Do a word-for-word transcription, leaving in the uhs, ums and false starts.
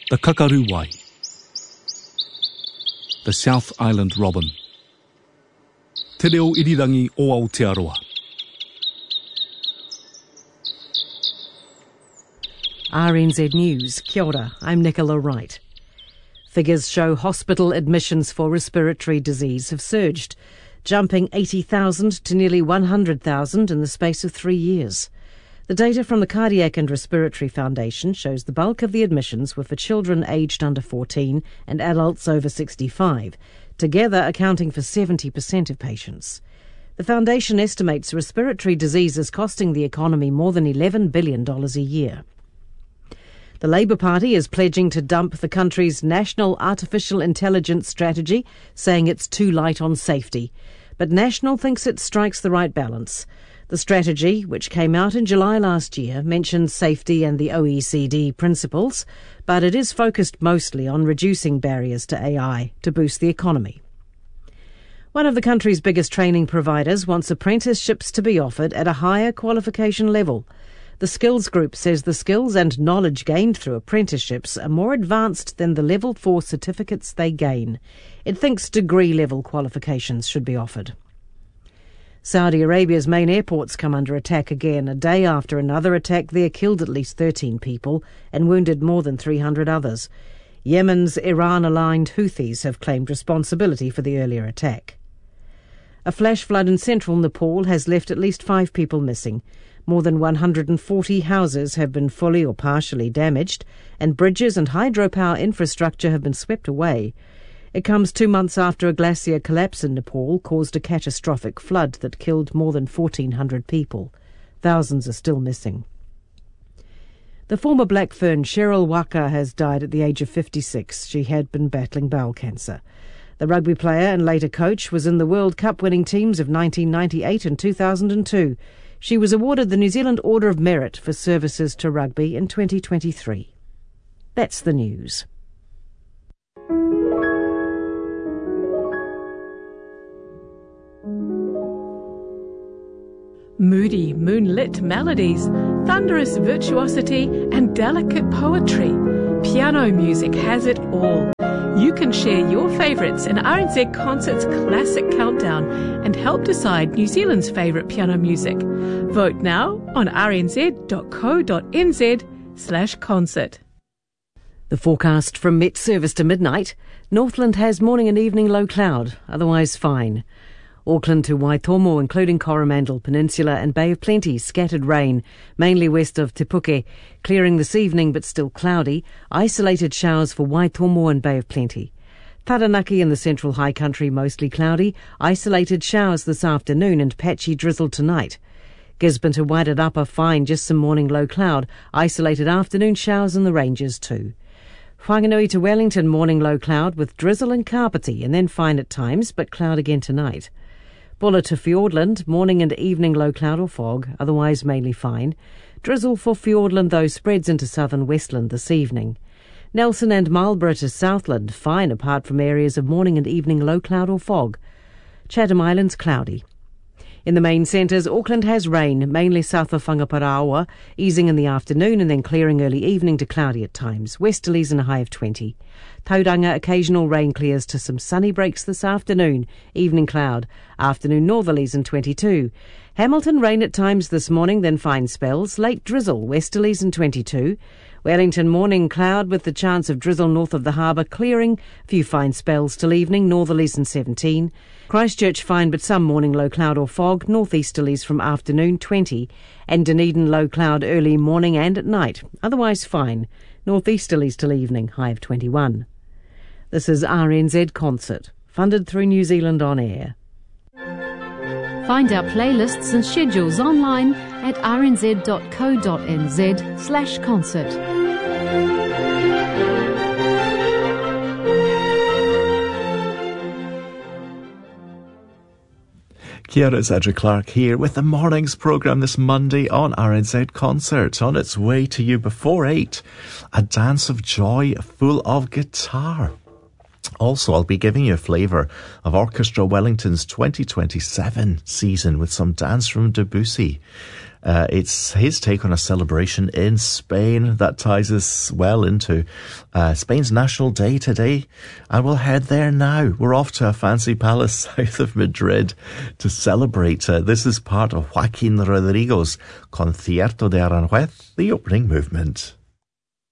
The kakaru wai. The South Island robin. Te reo irirangi o Aotearoa. R N Z News, kia ora, I'm Nicola Wright. Figures show hospital admissions for respiratory disease have surged, jumping eighty thousand to nearly one hundred thousand in the space of three years. The data from the Cardiac and Respiratory Foundation shows the bulk of the admissions were for children aged under fourteen and adults over sixty-five, together accounting for seventy percent of patients. The foundation estimates respiratory disease is costing the economy more than eleven billion dollars a year. The Labour Party is pledging to dump the country's National Artificial Intelligence Strategy, saying it's too light on safety. But National thinks it strikes the right balance. The strategy, which came out in July last year, mentions safety and the O E C D principles, but it is focused mostly on reducing barriers to A I to boost the economy. One of the country's biggest training providers wants apprenticeships to be offered at a higher qualification level. The Skills Group says the skills and knowledge gained through apprenticeships are more advanced than the Level four certificates they gain. It thinks degree-level qualifications should be offered. Saudi Arabia's main airports come under attack again, a day after another attack there killed at least thirteen people and wounded more than three hundred others. Yemen's Iran-aligned Houthis have claimed responsibility for the earlier attack. A flash flood in central Nepal has left at least five people missing. More than one hundred forty houses have been fully or partially damaged, and bridges and hydropower infrastructure have been swept away. It comes two months after a glacier collapse in Nepal caused a catastrophic flood that killed more than fourteen hundred people. Thousands are still missing. The former Black Fern Cheryl Waka has died at the age of fifty-six. She had been battling bowel cancer. The rugby player and later coach was in the World Cup winning teams of nineteen ninety-eight and two thousand two. She was awarded the New Zealand Order of Merit for services to rugby in twenty twenty-three. That's the news. Moody, moonlit melodies, thunderous virtuosity and delicate poetry. Piano music has it all. You can share your favourites in R N Z Concert's Classic Countdown and help decide New Zealand's favourite piano music. Vote now on rnz.co.nz slash concert. The forecast from Met Service to midnight. Northland has morning and evening low cloud, otherwise fine. Auckland to Waitomo, including Coromandel Peninsula and Bay of Plenty, scattered rain, mainly west of Te Puke, clearing this evening but still cloudy, isolated showers for Waitomo and Bay of Plenty. Taranaki in the central high country, mostly cloudy, isolated showers this afternoon and patchy drizzle tonight. Gisborne to Wairarapa, fine, just some morning low cloud, isolated afternoon showers in the ranges too. Whanganui to Wellington, morning low cloud with drizzle and Kapiti, and then fine at times, but cloud again tonight. Bulla to Fiordland, morning and evening low cloud or fog, otherwise mainly fine. Drizzle for Fiordland, though, spreads into southern Westland this evening. Nelson and Marlborough to Southland, fine apart from areas of morning and evening low cloud or fog. Chatham Islands, cloudy. In the main centres, Auckland has rain, mainly south of Whangaparaoa, easing in the afternoon and then clearing early evening to cloudy at times. Westerlies and a high of twenty. Tauranga, occasional rain clears to some sunny breaks this afternoon. Evening cloud. Afternoon northerlies and twenty-two. Hamilton, rain at times this morning, then fine spells. Late drizzle, westerlies and twenty-two. Wellington, morning cloud with the chance of drizzle north of the harbour, clearing. Few fine spells till evening, northerlies and seventeen. Christchurch, fine but some morning low cloud or fog, northeasterlies from afternoon, twenty. And Dunedin, low cloud early morning and at night. Otherwise fine. Northeasterlies till evening, high of twenty-one. This is R N Z Concert, funded through New Zealand On Air. Find our playlists and schedules online at rnz.co.nz slash concert. Kia ora, it's Edric Clark here with the morning's programme this Monday on R N Z Concert. On its way to you before eight, a dance of joy full of guitar. Also, I'll be giving you a flavour of Orchestra Wellington's twenty twenty-seven season with some dance from Debussy. Uh, it's his take on a celebration in Spain that ties us well into uh, Spain's National Day today. And we'll head there now. We're off to a fancy palace south of Madrid to celebrate. Uh, this is part of Joaquin Rodrigo's Concierto de Aranjuez, the opening movement.